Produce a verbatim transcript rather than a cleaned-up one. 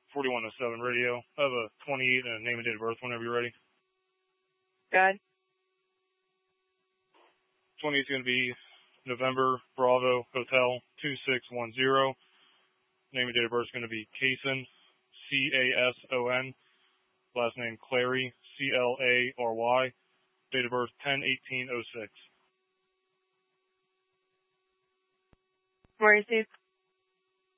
forty-one oh seven radio. I have a twenty-eight and a name and date of birth whenever you're ready. Good. twenty-eight is going to be November Bravo Hotel two six one zero. Name and date of birth is going to be Cason, C A S O N. Last name Clary, C L A R Y. Date of birth ten eighteen oh six. Where is it?